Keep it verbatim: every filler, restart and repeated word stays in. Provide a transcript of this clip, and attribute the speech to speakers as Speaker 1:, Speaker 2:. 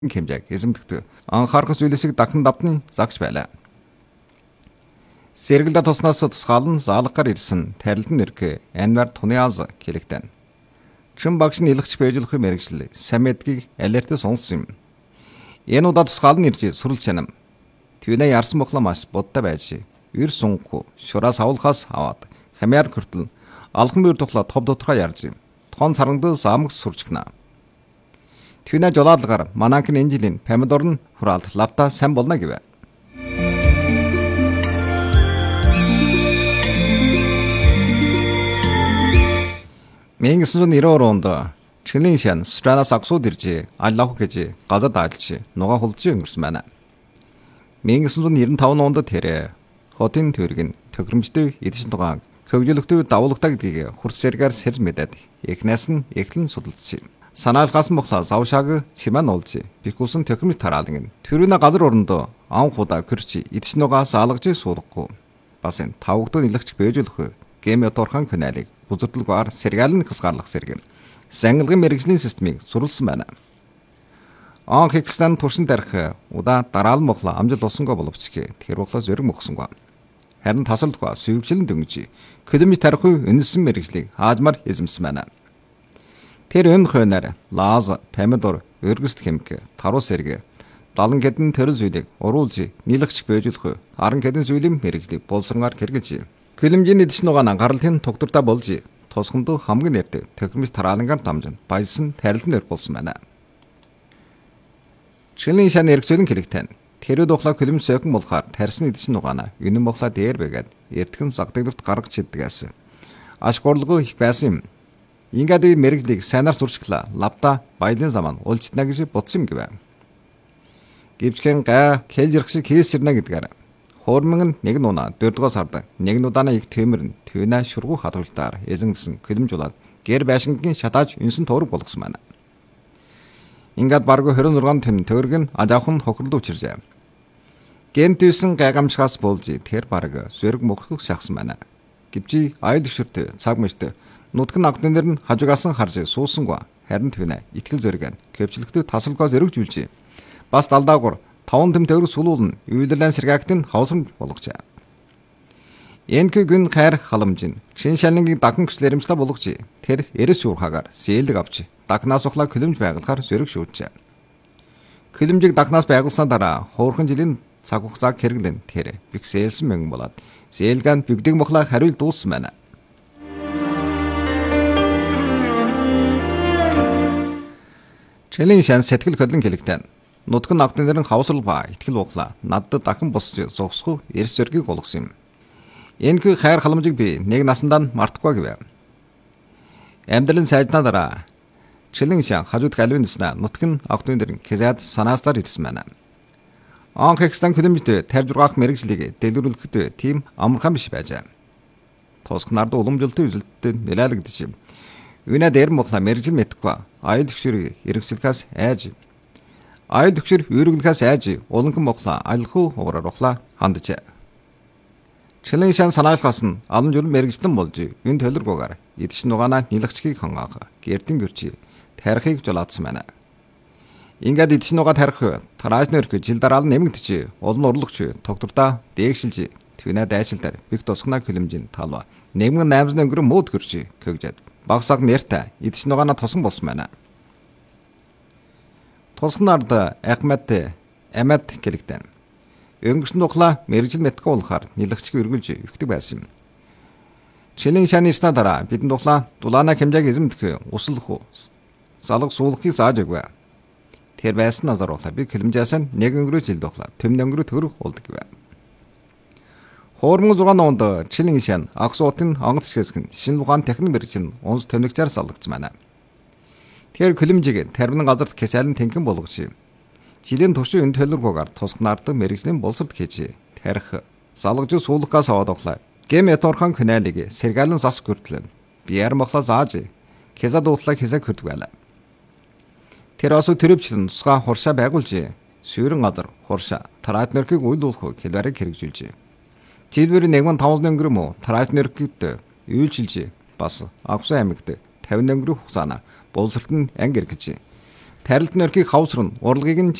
Speaker 1: хэмжээг эзэмдэгдэв. Анхаарах зүйлсийг дахин давтны загч байлаа. Сэргэлдэ туснаас тусгаалan заалгаар ирсэн тарилтан нэрхэ Анвар Туниаз хэлэгтэн. Чин багш нь илгч бэжлэх мэрэгжил самэдгийг алерт сонссон юм. Энэ удаа тусгаалan ирж сүрэл чанам. Түүнээ ярсан бохлоо маш будтай байж ир сунху шураас авуулхаас аваад хамяар хүртэл алхан бэр тухла тов дотгоо ярьж юм. Тхон сарангд самгс сурчгна. Түүнээ жолоодлагаар мананхын энэ жилийн помидор нь хураалт лавта сайн болно гэвэ. мянга девятьсот девяносто онд Чилэн шан Странаас аксууд ирж аллах гэж газар даалж нуга хулж өнгөрсөн байна. мянга девятьсот девяносто пять онд тэр хотын төргөн тохиромжтой эдшин тугаан хөгжөлөгтөй давуулагтай гэдгийг хурц зэрэгээр сэрж мэдээд эхнээс нь эхлэн судалж санаалгаас мохлаа завшааг чимэн олж бихүүсэн тохиромж тараалан төрөөнө газар орондоо анхудаа хөрч эдшин нугаа саалгаж суулгахгүй бас энэ тавгдын илгч бэжүүлэх геометорхан хөнөөлийг бүзэрдэлгээр сэргаалын хасгаарлах зэрэг сангилгын мэрэгжлийн системийг сурвалжсан байна. Анх Хикстан туршин дарих удаа дараалан мохлоо амжилт олсонго боловч тэр бохлоо зэрэг мөхсөнгөө. Харин тасалдгаа сүйгчлэн дөнгөж көлөмж тарих үнэсэн мэрэгжлийг хаажмар эзэмсэн байна. Тэр өн хойноор лаз, помидор, өргөст хэмк, таруу сэрэг, далан гэдэн төрөл зүйлийг уруулж нийлэгч бэжүүлэх харан гэдэн зүйлийн мэрэгжлийг болсонгаар хэрэгжилж көлөмжийн эдшин нугаан гаралтын тогтвортой болж тосгонд хамгийн нэртэй тохиромж тараалангаар дамжин баясан тарилтан нэр болсон байна. Чилэн шан эргцүүлэн хэлэгтэн тэр духлаа көлөмж сойкон болохоор тарьсан эдшин нугаана үнэн мохлаа дээр бэгээд эртхэн загтагливт гаргаж чиддгээс ашгуурлага их байсан юм. Ингээд би мэрэгжлийг сайнаар сурчглаа лавта баялын заман улжтна гэж бодсон юм гэвэ. Гэвчхэн га хэлж ирэх шиг хийс ирнэ гэдгээр хуурман нэг нуна дөрөвдүгээр сард нэг нудаана их тэмэрн төвнэ шургуу хадгалдаар эзэнгсэн көлөмжуулаад гэр байшингийн шатааж үнсэн товрог болгосон байна. Ингээд бараг двадцать шесть тэм төгөрг нь ажаахан хохирлд учиржээ. Гэнт үйсэн гайгамшгаас болж тэр бараг зэрэг мөхөх шахсан байна. Гэвч аяд өвчөрт цаг мөчт нутгын агтнэр нь хажуугаас харж суусангүй харин төвнэ итгэл зэрэг кэвчлэгтэй тасалгаа зэрэгжүүлж бас далдаагур таван тэм төгөрг сулуулн үйлдэлэн сэргаагтын хавсамж болгожээ. Энхүү гүн хайр халамжин чин шалингийн дахин хүслэремжлэ болгож тэр эрэс шуурхагаар сээлэг авч дахнаас ухлаа көлөмж байгалахаар зэрэг шүүжээ. Көлөмжийг дахнаас байгуулсан дараа хуурхан жилийн цаг хугацааг хэрэглэн тэр биксэлсэн мөнгө болоод зээлган бүгдэг мохлаа хариул дууссан байна. Чилэн шан сэтгэл хөдлөн хэлэгтэн нутгын агтнэрэн хавсрал ба итгэл углаа надад дахин босч зогсох эрс зөргийг болгосон юм. Энэхүү хайр халамжийг би нэг насандаа мартахгүй гэвэ. Амьдралын сайжнаа дараа Чилэн шан хажууд галвинснаа нутгын агтнэрэн кезад санаастаар ирсэн байна. Анх Хикстан көлөмжтэй тарж ургаах мэрэгжлийг дэлгэрүүлэхэд тийм амархан биш байжээ. Тусах нард уламжлалтай үзэлттэй нэлээлэгдэж үнэ дээр мохла мэрэгжил мэдхгүй аяд төвшөр эргэжлэхээс айж аяд төвшөр үүргэлэхээс айж уланхан мохла алхуу уураар ухлаа ханджээ. Чилэн шан санаалхаас нь алан журм мэрэгжлэн болж энэ төлөргөөр эдшин нугаанаа нийлэгчгийг хангаах гэрдэн гэрчи тарихыг жолоодсон байна. Ингээд эдшин нугаа тарих тарааж нэрх жил дараал нэмэгдэж олон урлагч тогтвортой дээгшилж түүнэ дайшилтаар бих тусгана көлөмжийн талва нэмгэн наймсан өнгөрөн мод хөрчи көгжээд багсаг нэртэй эдшин нугаанаа тосон болсон байна. Тусгнард Ахмад Амад гэлэгтэн өнгөрсөн тухлаа мэрэгжил мэдгүй болохоор нийлэгчг өргөлж өгдөг байсан юм. Чилэн шаны ирсний дараа бидний тухлаа дулаана хэмжээг эзэмдэх услах залга суулгахыг зааж өгвэ. Тэр байсан назар ухлаа би көлөмжээс нь нэг өнгөрөө жил тухлаа төмн өнгөрөө төрөх болдог гэвэ. Хуурман зургаан онд Чилэн шан агсуутын онгоц хэсгэн шинэ ухаан техник мэрэгжил унс төвнөгчээр салгацсан байна. Тэр көлөмжийг тарбины газарт кэсэлэн тэнхэн болгож жилийн туршийн энэ төлөвлөгөөгөр тусах нардан мэрэгжлийн боловсролд хийж тарих салгаж суулгахаас аваад оглаа. Геометорхан хөнөөлийг сэргаалan зас хүртэл биер мохлоо зааж кезад уутлаа хэсэг хүрдэг байлаа. Тэр осо төрөвчлэн тусгай хуршаа байгуулж сүүрэн газар хуршаа тараат нөрхийг үйлдүүлэх хэлбэрийг хэрэгжүүлж жилбэр нэг сая пяцхан өнгөрөм үү тараат нөрхийд үйлчилж бас Авсан аймагт пятьдесят өнгөрөх хугацаана боловсролд нь анги эргэж Тарилд нь өрхийг хавсрын, урлагийг нь